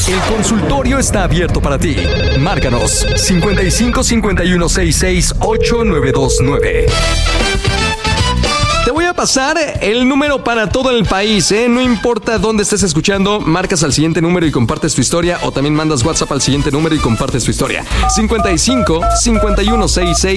El consultorio está abierto para ti. Márcanos 55 51 66 8929. Te voy a pasar el número para todo el país, ¿eh? No importa dónde estés escuchando, marcas al siguiente número y compartes tu historia, o también mandas WhatsApp al siguiente número y compartes tu historia. 55 51 66